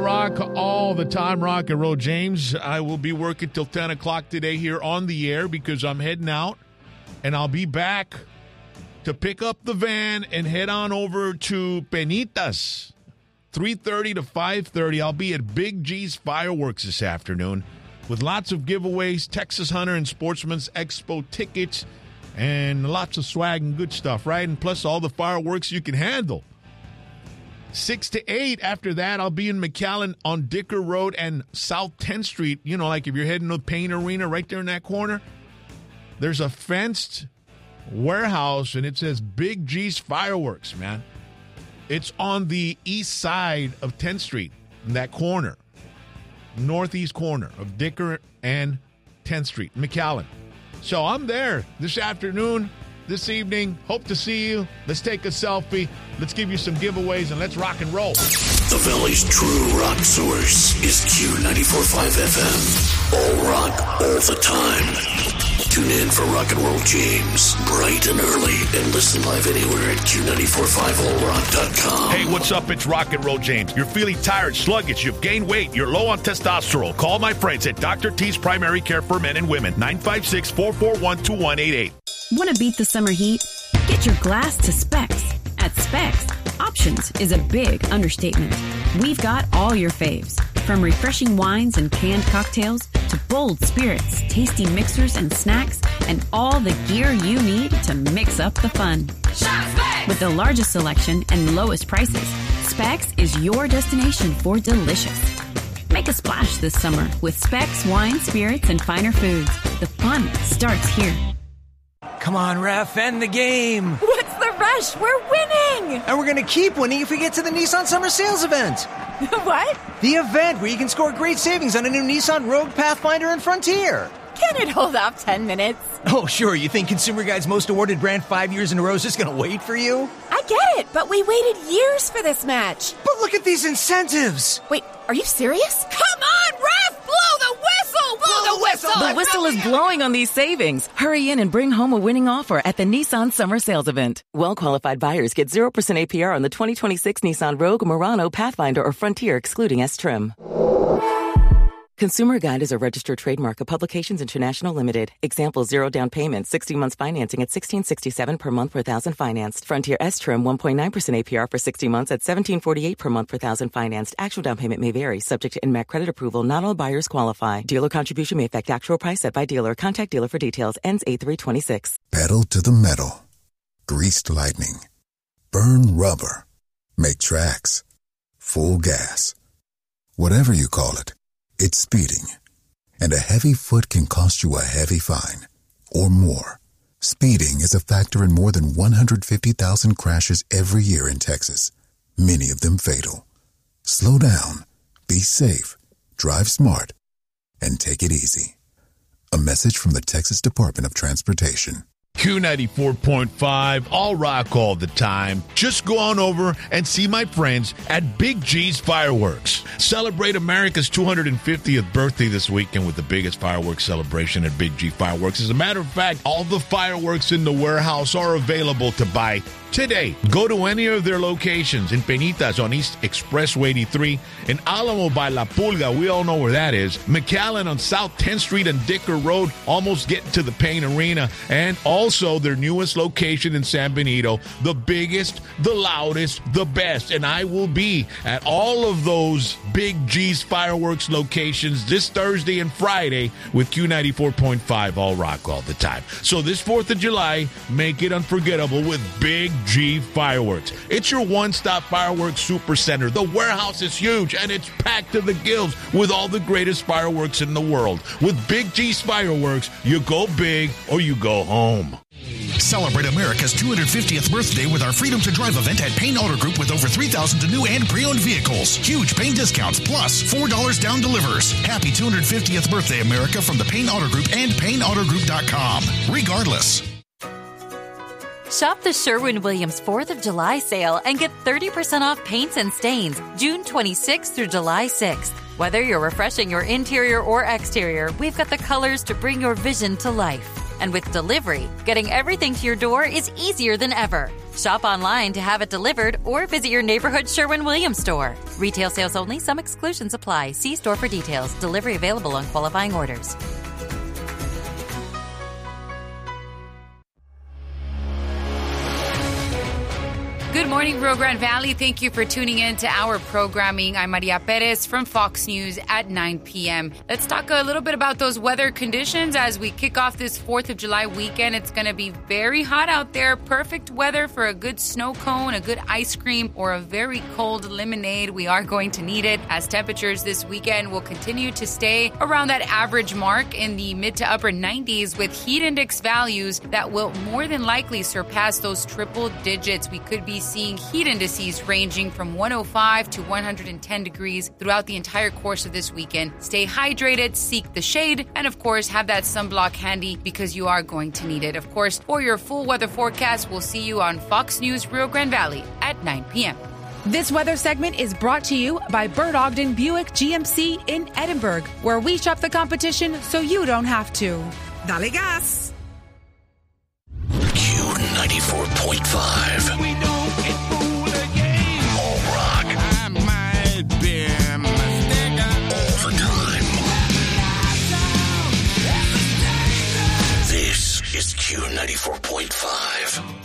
rock all the time, rock and roll. James, I will be working till 10 o'clock today here on the air because I'm heading out, and I'll be back to pick up the van and head on over to Penitas, 3:30 to 5:30. I'll be at Big G's Fireworks this afternoon with lots of giveaways, Texas Hunter and Sportsman's Expo tickets, and lots of swag and good stuff, right? And plus all the fireworks you can handle. 6 to 8. After that, I'll be in McAllen on Dicker Road and South 10th Street. You know, like if you're heading to the Payne Arena right there in that corner, there's a fenced warehouse, and it says Big G's Fireworks, man. It's on the east side of 10th Street, in that corner, northeast corner of Dicker and 10th Street, McAllen. So I'm there this afternoon, this evening. Hope to see you. Let's take a selfie. Let's give you some giveaways, and let's rock and roll. The Valley's true rock source is Q94.5 FM. All rock, all the time. Tune in for Rock and Roll James, bright and early, and listen live anywhere at Q945allrock.com. Hey, what's up? It's Rock and Roll James. You're feeling tired, sluggish, you've gained weight, you're low on testosterone. Call my friends at Dr. T's Primary Care for Men and Women, 956-441-2188. Want to beat the summer heat? Get your glass to Specs. At Specs, options is a big understatement. We've got all your faves, from refreshing wines and canned cocktails to bold spirits, tasty mixers and snacks, and all the gear you need to mix up the fun. Shop Specs! With the largest selection and lowest prices, Specs is your destination for delicious. Make a splash this summer with Specs wine, spirits, and finer foods. The fun starts here. Come on, ref, end the game. What's the rush? We're winning! And we're going to keep winning if we get to the Nissan Summer Sales event. What? The event where you can score great savings on a new Nissan Rogue, Pathfinder, and Frontier. Can it hold off 10 minutes? Oh, sure. You think Consumer Guide's most awarded brand 5 years in a row is just going to wait for you? I get it, but we waited years for this match. But look at these incentives. Wait, are you serious? Come on, ref! Blow the whistle! Blow the whistle! The whistle is blowing on these savings. Hurry in and bring home a winning offer at the Nissan Summer Sales Event. Well-qualified buyers get 0% APR on the 2026 Nissan Rogue, Murano, Pathfinder, or Frontier, excluding S-Trim. Consumer Guide is a registered trademark of Publications International Limited. Example, 0 down payment, 60 months financing at $1,667 per month per thousand financed. Frontier S-Trim, 1.9% APR for 60 months at $1,748 per month per thousand financed. Actual down payment may vary, subject to INMAC credit approval. Not all buyers qualify. Dealer contribution may affect actual price set by dealer. Contact dealer for details. Ends 8/3/26. Pedal to the metal. Greased lightning. Burn rubber. Make tracks. Full gas. Whatever you call it. It's speeding, and a heavy foot can cost you a heavy fine, or more. Speeding is a factor in more than 150,000 crashes every year in Texas, many of them fatal. Slow down, be safe, drive smart, and take it easy. A message from the Texas Department of Transportation. Q94.5, all rock all the time. Just go on over and see my friends at Big G's Fireworks. Celebrate America's 250th birthday this weekend with the biggest fireworks celebration at Big G Fireworks. As a matter of fact, all the fireworks in the warehouse are available to buy today. Go to any of their locations in Penitas on East Expressway 83, in Alamo by La Pulga, we all know where that is, McAllen on South 10th Street and Dicker Road, almost getting to the Payne Arena, and also their newest location in San Benito, the biggest, the loudest, the best. And I will be at all of those Big G's Fireworks locations this Thursday and Friday with Q94.5 all rock all the time. So this 4th of July, make it unforgettable with Big G Fireworks. It's your one-stop fireworks super center. The warehouse is huge, and it's packed to the gills with all the greatest fireworks in the world. With Big G's Fireworks, you go big or you go home. Celebrate America's 250th birthday with our Freedom to Drive event at Payne Auto Group with over 3,000 new and pre-owned vehicles. Huge Payne discounts plus $4 down delivers. Happy 250th birthday, America, from the Payne Auto Group and PayneAutoGroup.com. Regardless. Shop the Sherwin-Williams 4th of July sale and get 30% off paints and stains June 26th through July 6th. Whether you're refreshing your interior or exterior, we've got the colors to bring your vision to life. And with delivery, getting everything to your door is easier than ever. Shop online to have it delivered or visit your neighborhood Sherwin-Williams store. Retail sales only. Some exclusions apply. See store for details. Delivery available on qualifying orders. Good morning, Rio Grande Valley. Thank you for tuning in to our programming. I'm Maria Perez from Fox News at 9 p.m. Let's talk a little bit about those weather conditions as we kick off this 4th of July weekend. It's going to be very hot out there. Perfect weather for a good snow cone, a good ice cream, or a very cold lemonade. We are going to need it as temperatures this weekend will continue to stay around that average mark in the mid to upper 90s with heat index values that will more than likely surpass those triple digits. We could be seeing heat indices ranging from 105 to 110 degrees throughout the entire course of this weekend. Stay hydrated, seek the shade, and of course have that sunblock handy because you are going to need it. Of course, for your full weather forecast, we'll see you on Fox News Rio Grande Valley at 9 p.m. This weather segment is brought to you by Bert Ogden Buick GMC in Edinburgh, where we shop the competition so you don't have to. Dale gas! Q94.5. We don't get fooled again. All rock. I might be mistaken. All the time. This is Q94.5.